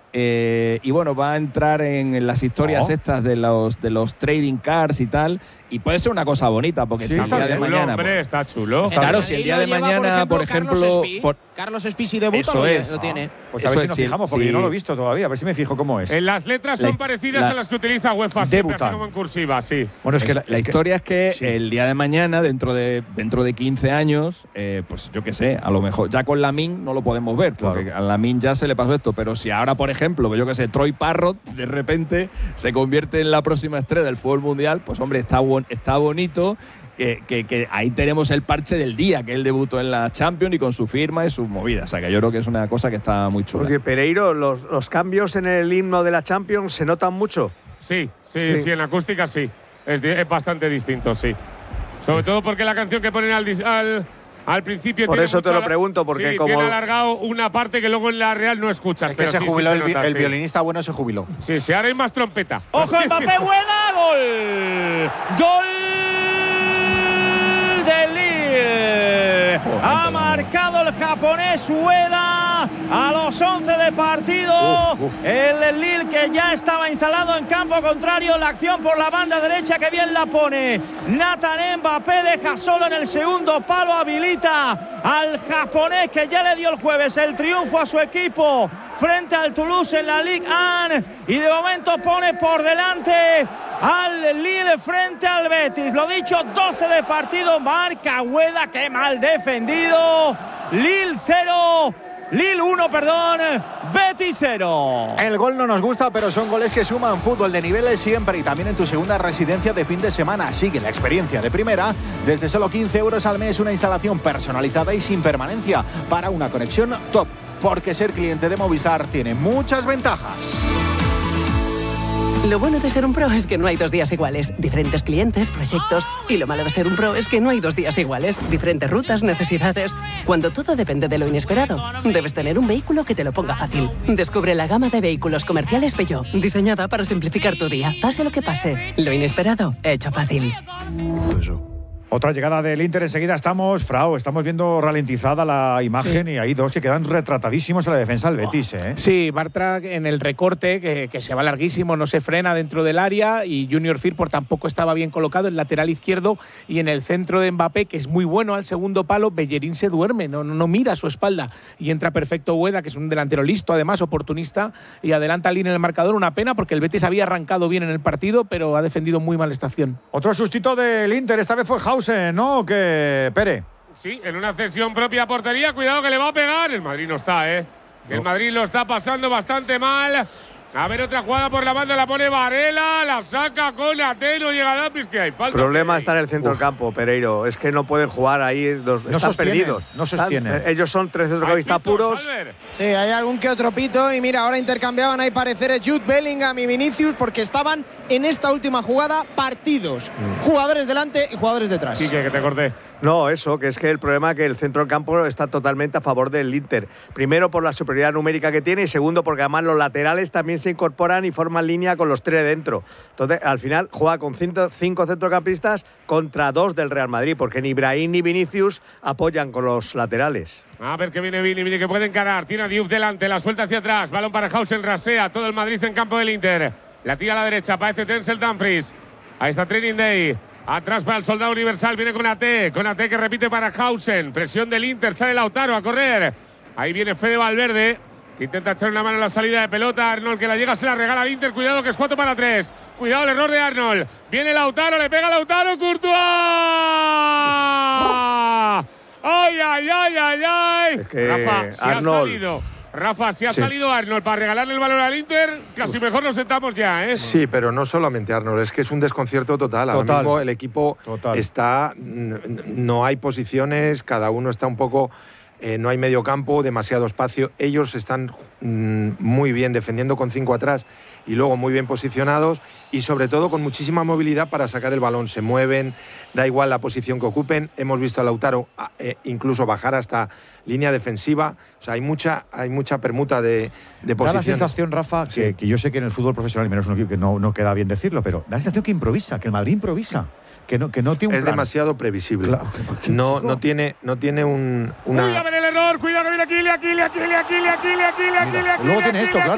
y bueno, va a entrar en las historias estas de los trading cards y tal, y puede ser una cosa bonita, porque si el día de mañana… Hombre, está chulo. Claro, si el día de mañana, por ejemplo… Carlos Espí, si debuta, lo tiene. Pues a ver si nos fijamos, porque yo no lo he visto todavía, a ver si me fijo cómo es. Las letras son parecidas a las que utiliza UEFA, siempre así como en cursiva, sí. Bueno, es que la historia es que el día de mañana, dentro de 15 años, pues yo qué sé, a lo mejor ya con Lamine no lo podemos ver, porque a Lamine ya se le pasó esto, pero si ahora, por ejemplo, yo qué sé, Troy Parrott de repente se convierte en la próxima estrella del fútbol mundial, pues hombre, está bonito. Que ahí tenemos el parche del día, que él debutó en la Champions y con su firma y sus movidas. O sea, que yo creo que es una cosa que está muy chula. Porque Pereiro, los cambios en el himno de la Champions se notan mucho. Sí, en acústica sí. Es bastante distinto, sí. Sobre todo porque la canción que ponen al principio… Por eso te lo pregunto, porque como… tiene alargado una parte que luego en la Real no escuchas. Es que se jubiló el violinista bueno, se jubiló. Sí, ahora hay más trompeta. ¡Ojo, Mbappé, Ueda! ¡Gol! ¡Gol! De Lille. Ha marcado el japonés Ueda a los 11 de partido. El Lille, que ya estaba instalado en campo contrario. La acción por la banda derecha, que bien la pone Nathan Mbappé. Deja solo en el segundo palo. Habilita al japonés, que ya le dio el jueves el triunfo a su equipo frente al Toulouse en la Ligue 1. Y de momento pone por delante al Lille frente al Betis. Lo dicho, 12 de partido, marca Ueda, qué mal defendido. Lille 0, Lille 1, Betis 0. El gol no nos gusta, pero son goles que suman. Fútbol de niveles siempre, y también en tu segunda residencia de fin de semana. Sigue la experiencia de primera desde solo 15 euros al mes, una instalación personalizada y sin permanencia para una conexión top, porque ser cliente de Movistar tiene muchas ventajas. Lo bueno de ser un pro es que no hay 2 días iguales. Diferentes clientes, proyectos. Y lo malo de ser un pro es que no hay 2 días iguales. Diferentes rutas, necesidades. Cuando todo depende de lo inesperado, debes tener un vehículo que te lo ponga fácil. Descubre la gama de vehículos comerciales Peugeot, diseñada para simplificar tu día. Pase lo que pase, lo inesperado, hecho fácil. Otra llegada del Inter, enseguida estamos viendo ralentizada la imagen, y hay dos que quedan retratadísimos en la defensa del Betis, ¿eh? Sí, Bartra en el recorte, que se va larguísimo, no se frena dentro del área, y Junior Firpo tampoco estaba bien colocado, el lateral izquierdo, y en el centro de Mbappé, que es muy bueno al segundo palo, Bellerín se duerme, no mira a su espalda, y entra perfecto Ueda, que es un delantero listo, además oportunista, y adelanta al Lille en el marcador. Una pena, porque el Betis había arrancado bien en el partido, pero ha defendido muy mal esta acción. Otro sustito del Inter, esta vez fue Hausen, ¿no? ¿Qué, Pere? Sí, en una cesión propia a portería. Cuidado que le va a pegar. El Madrid no está, ¿eh? El Madrid lo está pasando bastante mal. A ver, otra jugada por la banda, la pone Varela, la saca con Ate, no llega a Dapis, que hay falta. El problema está en el centro del campo, Pereiro. Es que no pueden jugar ahí, están perdidos. No sostienen. Ellos son 3 centrocampistas puros. Sí, hay algún que otro pito, y mira, ahora intercambiaban, hay pareceres, Jude Bellingham y Vinicius, porque estaban en esta última jugada partidos. Jugadores delante y jugadores detrás. Sí, que te corté. No, eso, que es que el problema es que el centro del campo está totalmente a favor del Inter. Primero, por la superioridad numérica que tiene, y segundo, porque además los laterales también se incorporan y forman línea con los 3 dentro. Entonces, al final, juega con 5 centrocampistas contra 2 del Real Madrid, porque ni Brahim ni Vinicius apoyan con los laterales. A ver que viene Vini, que puede encarar. Tiene a Diouf delante, la suelta hacia atrás. Balón para Hausen, rasea. Todo el Madrid en campo del Inter. La tira a la derecha, aparece Denzel Dumfries. Ahí está Training Day. Atrás para el Soldado Universal, viene con Ate que repite para Hausen. Presión del Inter, sale Lautaro a correr. Ahí viene Fede Valverde, que intenta echar una mano en la salida de pelota. Arnold, que la llega, se la regala al Inter. Cuidado, que es 4 para 3. Cuidado el error de Arnold. Viene Lautaro, le pega Lautaro, Courtois. ¡Ay! Es que Rafa, se ha salido. Rafa, si ha salido Arnold para regalarle el balón al Inter, casi mejor nos sentamos ya, ¿eh? Sí, pero no solamente Arnold, es que es un desconcierto total. Ahora mismo el equipo está… No hay posiciones, cada uno está un poco… no hay medio campo, demasiado espacio. Ellos están muy bien defendiendo con 5 atrás y luego muy bien posicionados, y sobre todo con muchísima movilidad para sacar el balón. Se mueven, da igual la posición que ocupen. Hemos visto a Lautaro incluso bajar hasta línea defensiva. O sea, hay mucha permuta de posiciones. Da la sensación, Rafa, que yo sé que en el fútbol profesional, y menos un equipo que no queda bien decirlo, pero da la sensación que improvisa, que el Madrid improvisa. Que no tiene un plan. Es demasiado previsible. Claro, no tiene una… Cuidado, viene el error, cuidado que viene Aquile. Luego tiene esto, claro.